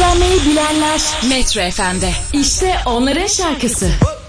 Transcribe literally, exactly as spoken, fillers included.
Eğlenmeyi bilenler Metro F M'de. İşte onların şarkısı.